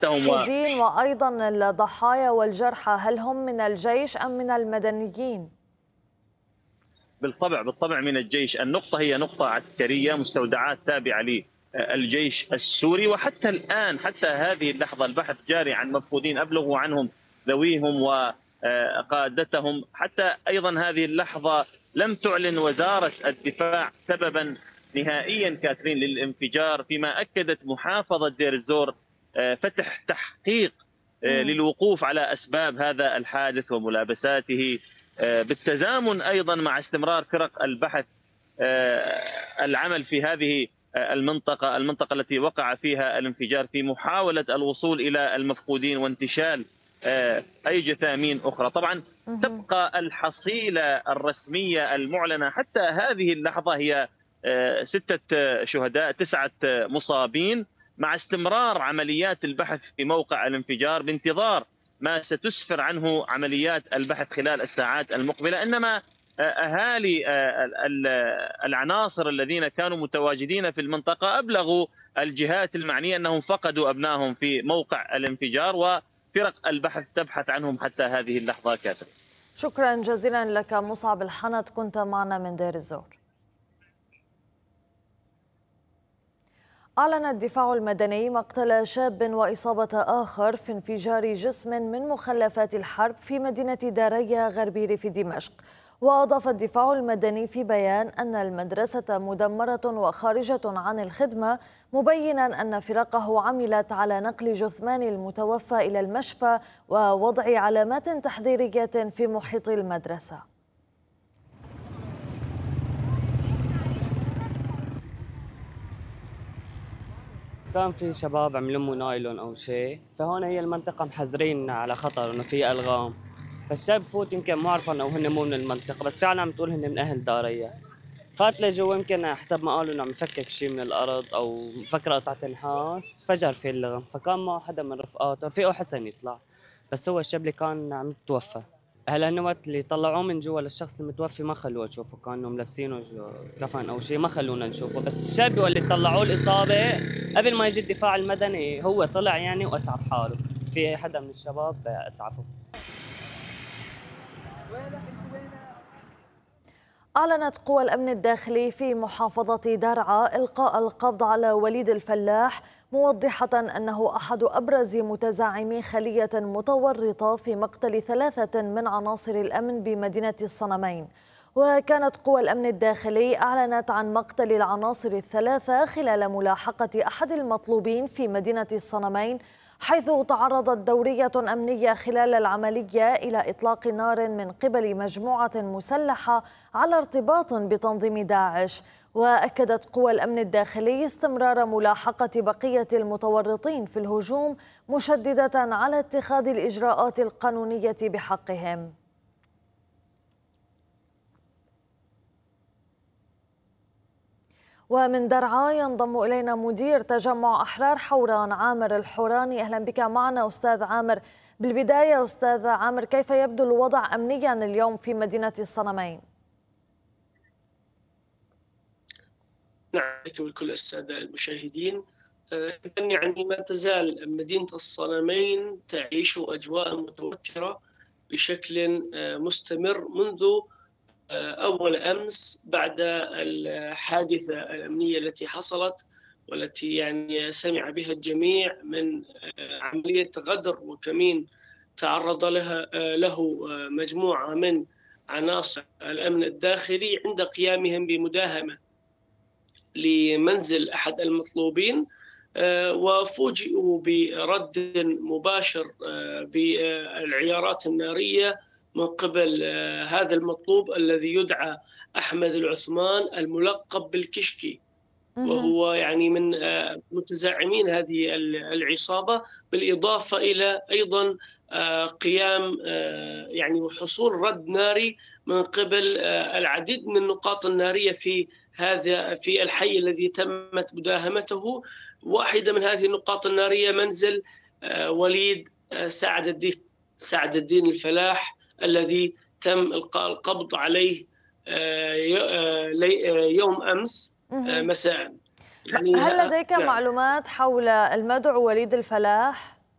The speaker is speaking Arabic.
المفقودين وأيضا الضحايا والجرحى هل هم من الجيش أم من المدنيين؟ بالطبع من الجيش. النقطة هي نقطة عسكرية، مستودعات تابعة للجيش السوري، وحتى الآن حتى هذه اللحظة البحث جاري عن مفقودين أبلغوا عنهم ذويهم وقادتهم. حتى أيضا هذه اللحظة لم تعلن وزارة الدفاع سببا نهائيا كاترين للانفجار، فيما أكدت محافظة دير الزور فتح تحقيق للوقوف على أسباب هذا الحادث وملابساته، بالتزامن أيضا مع استمرار فرق البحث العمل في هذه المنطقة التي وقع فيها الانفجار في محاولة الوصول إلى المفقودين وانتشال أي جثامين أخرى. طبعا تبقى الحصيلة الرسمية المعلنة حتى هذه اللحظة هي 6 شهداء 9 مصابين، مع استمرار عمليات البحث في موقع الانفجار بانتظار ما ستسفر عنه عمليات البحث خلال الساعات المقبلة. إنما أهالي العناصر الذين كانوا متواجدين في المنطقة أبلغوا الجهات المعنية أنهم فقدوا أبنائهم في موقع الانفجار، وفرق البحث تبحث عنهم حتى هذه اللحظة. كاتب، شكرا جزيلا لك مصعب الحنت، كنت معنا من دير الزور. أعلن الدفاع المدني مقتل شاب وإصابة آخر في انفجار جسم من مخلفات الحرب في مدينة داريا غربي ريف دمشق. وأضاف الدفاع المدني في بيان أن المدرسة مدمرة وخارجة عن الخدمة، مبينا أن فرقه عملت على نقل جثمان المتوفى إلى المشفى ووضع علامات تحذيرية في محيط المدرسة. كان في شباب عم يلموا نايلون او شيء، فهون هي المنطقه محذرين على خطر انه في الغام، فالشاب فوت يمكن مو عرفان او هن مو من المنطقه، بس فعلا عم تقول هن من اهل داريا. فات لجوا يمكن حسب ما قالوا انه عم يفكك شيء من الارض او مفكر قطعه نحاس، فجر في اللغم، فكان معه حدا من رفقاته، رفيقه حسن يطلع، بس هو الشاب اللي كان عم يتوفى. هلا هن وقت اللي طلعوه من جوا للشخص المتوفي ما خلوه نشوفه، كانوا ملبسينه كفن او شيء، ما خلونا نشوفه، بس الشاب اللي طلعوه الاصابه قبل ما يجي الدفاع المدني هو طلع يعني واسعف حاله، في حدا من الشباب اسعفه. أعلنت قوى الأمن الداخلي في محافظة درعا إلقاء القبض على وليد الفلاح، موضحة أنه أحد أبرز متزعمي خلية متورطة في مقتل 3 من عناصر الأمن بمدينة الصنمين. وكانت قوى الأمن الداخلي أعلنت عن مقتل العناصر ال3 خلال ملاحقة أحد المطلوبين في مدينة الصنمين، حيث تعرضت دورية أمنية خلال العملية إلى إطلاق نار من قبل مجموعة مسلحة على ارتباط بتنظيم داعش. وأكدت قوى الأمن الداخلي استمرار ملاحقة بقية المتورطين في الهجوم، مشددة على اتخاذ الإجراءات القانونية بحقهم. ومن درعا ينضم إلينا مدير تجمع أحرار حوران عامر الحوراني. أهلا بك معنا أستاذ عامر. بالبداية أستاذ عامر، كيف يبدو الوضع أمنيا اليوم في مدينة الصنمين؟ نعم، ولكل السادة المشاهدين، يعني ما تزال مدينة الصنمين تعيش أجواء متوترة بشكل مستمر منذ أول أمس بعد الحادثة الأمنية التي حصلت، والتي يعني سمع بها الجميع من عملية غدر وكمين تعرض له مجموعة من عناصر الأمن الداخلي عند قيامهم بمداهمة لمنزل أحد المطلوبين، وفوجئوا برد مباشر بالعيارات النارية من قبل هذا المطلوب الذي يدعى أحمد العثمان الملقب بالكشكي، وهو يعني من متزعمين هذه العصابة، بالإضافة إلى أيضا قيام يعني وحصول رد ناري من قبل العديد من النقاط النارية في الحي الذي تمت مداهمته. واحدة من هذه النقاط النارية منزل وليد سعد الدين الفلاح الذي تم إلقاء القبض عليه يوم أمس مساء. يعني هل لديك معلومات حول المدعو وليد الفلاح؟